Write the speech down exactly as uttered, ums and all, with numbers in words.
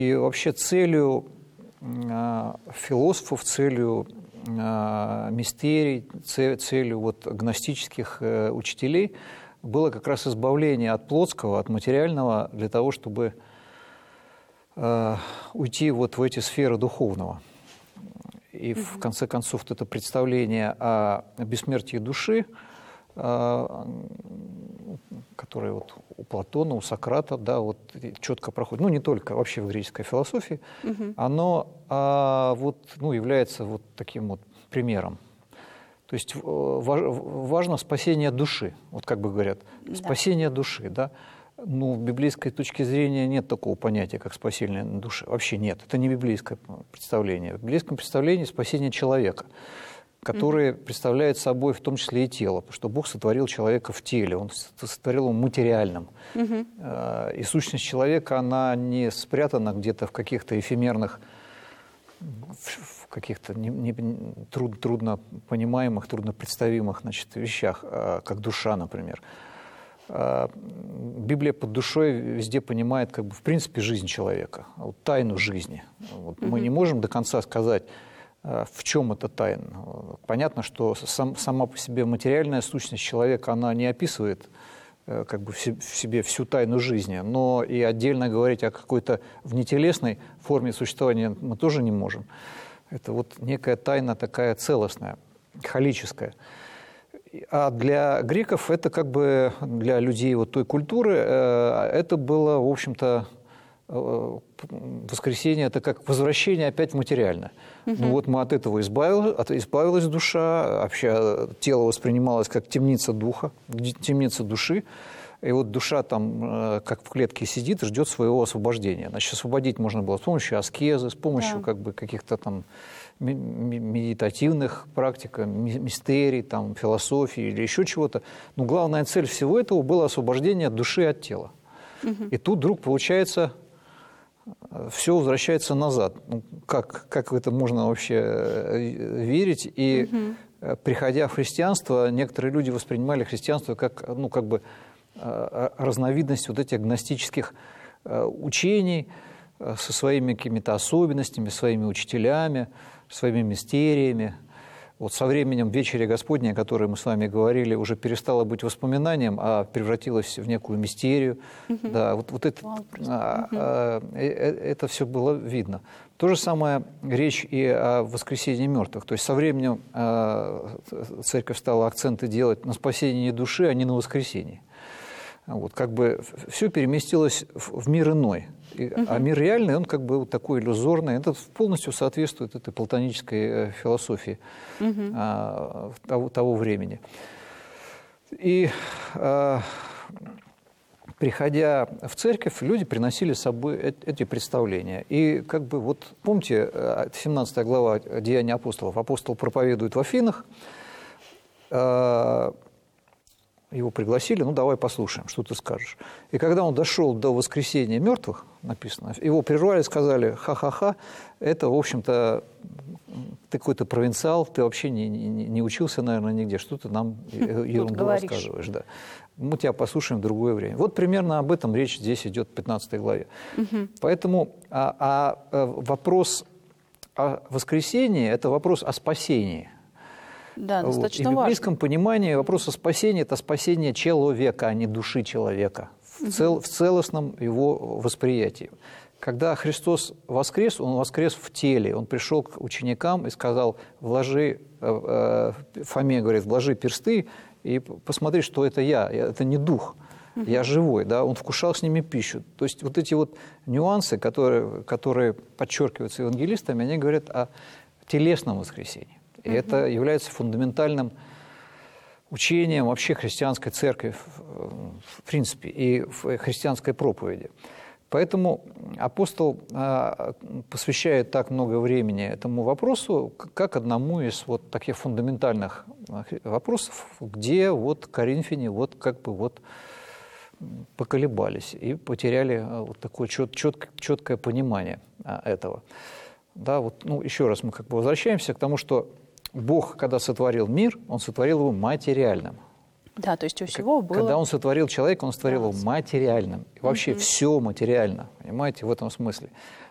И вообще целью э, философов, целью э, мистерий, целью вот, гностических э, учителей было как раз избавление от плотского, от материального, для того, чтобы э, уйти вот в эти сферы духовного. И в конце концов вот это представление о бессмертии души, э, которое вот у Платона, у Сократа, да, вот четко проходит, ну не только вообще в греческой философии, угу. оно а, вот, ну, является вот таким вот примером. То есть важно спасение души, вот как бы говорят, да. спасение души, да. Ну, в библейской точке зрения нет такого понятия, как спасение души. Вообще нет, это не библейское представление. В библейском представлении спасение человека, который mm-hmm. представляет собой в том числе и тело, потому что Бог сотворил человека в теле, Он сотворил его материальным. Mm-hmm. И сущность человека, она не спрятана где-то в каких-то эфемерных, в каких-то не, не, труд, трудно понимаемых, трудно представимых, значит, вещах, как душа, например. Библия под душой везде понимает, как бы, в принципе, жизнь человека, вот, тайну жизни. Вот, mm-hmm. Мы не можем до конца сказать, в чем эта тайна. Понятно, что сам, сама по себе материальная сущность человека, она не описывает как бы, в себе всю тайну жизни, но и отдельно говорить о какой-то внетелесной форме существования мы тоже не можем. Это вот некая тайна такая целостная, холическая. А для греков это как бы, для людей вот той культуры, это было, в общем-то, воскресение, это как возвращение опять в материальное. Угу. Ну вот мы от этого избавились, от, избавилась душа, вообще тело воспринималось как темница духа, темница души, и вот душа там как в клетке сидит и ждет своего освобождения. Значит, освободить можно было с помощью аскезы, с помощью да. как бы каких-то там медитативных практик, мистерий, там, философии или еще чего-то. Но главная цель всего этого было освобождение души от тела. Угу. И тут вдруг получается, все возвращается назад. Ну, как, как в это можно вообще верить? И угу. приходя в христианство, некоторые люди воспринимали христианство как, ну, как бы разновидность вот этих гностических учений со своими какими-то особенностями, своими учителями, своими мистериями. Вот со временем «Вечеря Господня», о которой мы с вами говорили, уже перестала быть воспоминанием, а превратилась в некую мистерию. Угу. Да, вот, вот это, угу. а, а, это все было видно. То же самое речь и о воскресении мертвых. То есть со временем а, церковь стала акценты делать на спасении души, а не на воскресении. Вот, как бы все переместилось в мир иной. И, угу. А мир реальный, он как бы вот такой иллюзорный. Это полностью соответствует этой платонической философии угу. а, того, того времени. И а, приходя в церковь, люди приносили с собой эти представления. И как бы вот, помните, семнадцатая глава Деяний апостолов. Апостол проповедует в Афинах. А, Его пригласили, ну, давай послушаем, что ты скажешь. И когда он дошел до воскресения мертвых, написано, его прервали, сказали, ха-ха-ха, это, в общем-то, ты какой-то провинциал, ты вообще не, не, не учился, наверное, нигде, что ты нам ерунду рассказываешь. Да. Мы тебя послушаем в другое время. Вот примерно об этом речь здесь идет в пятнадцатой главе. Угу. Поэтому а, а, вопрос о воскресении – это вопрос о спасении. Да, достаточно вот. И в библейском важно. понимании вопрос о спасении – это спасение человека, а не души человека, в, цел, в целостном его восприятии. Когда Христос воскрес, Он воскрес в теле, Он пришел к ученикам и сказал, вложи, э, э, Фоме говорит, вложи персты и посмотри, что это я, это не дух, я живой, да, Он вкушал с ними пищу. То есть вот эти вот нюансы, которые, которые подчеркиваются евангелистами, они говорят о телесном воскресении. И угу. это является фундаментальным учением вообще христианской церкви, в принципе, и в христианской проповеди. Поэтому апостол посвящает так много времени этому вопросу, как одному из вот таких фундаментальных вопросов, где вот коринфяне вот как бы вот поколебались и потеряли вот такое чет, чет, четкое понимание этого. Да, вот, ну, еще раз мы как бы возвращаемся к тому, что Бог, когда сотворил мир, Он сотворил его материальным. Да, то есть у всего было... Когда Он сотворил человека, Он сотворил да. его материальным. И вообще угу. все материально, понимаете, в этом смысле.